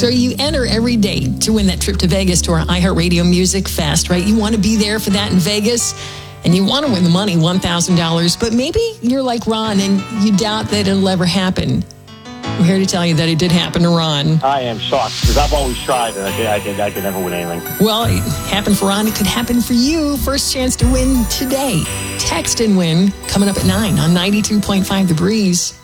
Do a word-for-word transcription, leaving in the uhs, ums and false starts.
So you enter every day to win that trip to Vegas to our iHeartRadio Music Fest, right? You want to be there for that in Vegas, and you want to win the money, one thousand dollars. But maybe you're like Ron and you doubt that it'll ever happen. I'm here to tell you that it did happen to Ron. I am shocked because I've always tried and I could, I could, I could never win anything. Well, it happened for Ron. It could happen for you. First chance to win today. Text and win coming up at nine on ninety-two point five The Breeze.